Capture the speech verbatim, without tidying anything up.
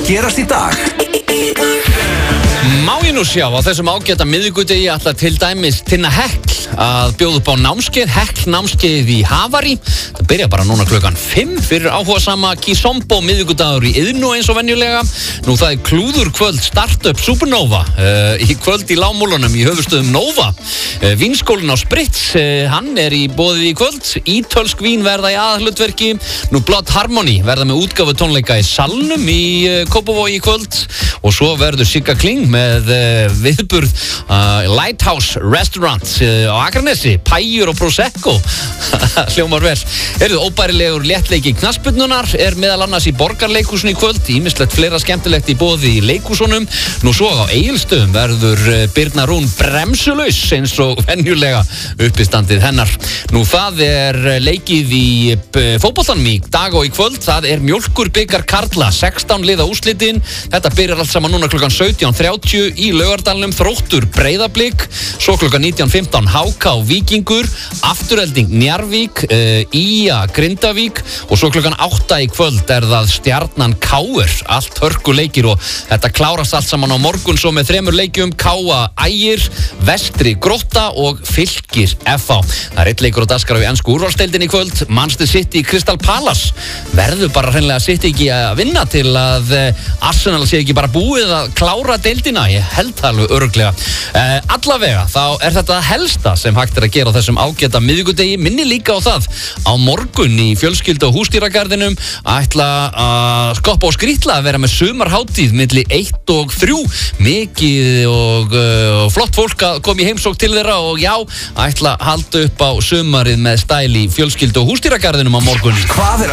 að gerast í dag? Má ég nú sjá á þessum ágæta miðvikudegi ætla til dæmis Tinna Hekl að bjóða upp á námskeið, Hekl námskeið í Havarí. Það byrja bara núna klukkan fimm fyrir áhugasama Kizombo miðvikudagur í Iðnó eins og venjulega. Nú það er klúðurkvöld Startup Supernova uh, í kvöld í Lágmúlunum í höfuðstöðum Nova. Uh, Vínskólinn á Spritz, uh, hann er í boði í kvöld. Ítölsk vín verða í aðhlutverki. Nú Blood Harmony verða með útgáfu tónleika í Salnum í uh, Kópavogi í kvöld. Og svo verður Sigga Kling með uh, viðburð uh, Lighthouse Restaurant uh, á Akranesi, Pæjur og Prosecco. Hljómar vel. Erðu óbærilegur léttleiki knattspyrnunnar er meðal annars í Borgarleikhúsinu í kvöld. Ýmislegt fleira skemmtilegt í boði í leikhúsunum. Nú svo á Egilsstöðum verður uh, Birna Rún bremsulaus eins og venjulega uppistandið hennar. Nú það er leikið í uh, fótboltanum í dag og í kvöld. Það er Mjólkurbikar karla, sextán liða úrslitin. Þetta byrjar allt saman núna klukkan sautján þrjátíu í Laugardalnum. Þróttur Breiðablik, svo klukkan nítján fimmtán H K Víkingur, Afturelding Njarðvík, uh, Í A Grindavík og svo klukkan átta í kvöld er það Stjarnan K R. Allt hörkuleikir og þetta klárast allt saman á morgun svo með þremur leikjum, K A Ægir, Vestri Grótta og Fylkir F H. Það er eitt leikur á dagskrá í ensku úrvalsdeildinni í kvöld. Manchester City Crystal Palace verður bara hreinlega City ekki að vinna til að uh, Arsenal sé ekki bara búið að klára deildina. Ég held það alveg örugglega. Uh, allavega þá er þetta helsta sem hægt er að gera á þessum ágæta miðvikudegi. Minni líka á það á morgun í fjölskyldu og húsdýragarðinum ætla að skoppa og skrítla að vera með sumarhátíð milli eitt og þrjú. Mikið og uh, flott fólk að koma í heimsókn til þeirra og já, ætla að halda upp á sumarið með stæl í fjölskyldu og húsdýragarðinum á morgun. Hvað er að